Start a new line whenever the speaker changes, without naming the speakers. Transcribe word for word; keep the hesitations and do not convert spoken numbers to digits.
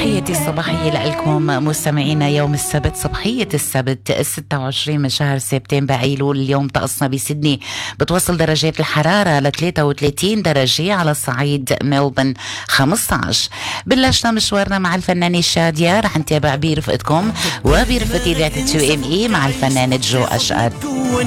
تحياتي الصباحية لكم مستمعينا. يوم السبت، صباحية السبت ستة وعشرين من شهر سبتمبر أيلول. اليوم طقسنا بسيدني بتوصل درجات الحرارة ل ثلاثة وثلاثين درجة، على الصعيد ملبن خمسة عشر. بلشنا مشوارنا مع الفنانة شادية، رح نتابع برفقتكم وبرفقة إذاعة تو ام اي مع الفنان جو أشقر.